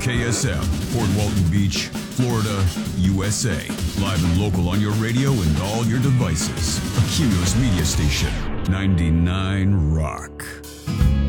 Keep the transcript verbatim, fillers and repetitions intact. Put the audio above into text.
K S M, Port Walton Beach, Florida, U S A. Live and local on your radio and all your devices. A Cumulus Media Station, ninety-nine Rock.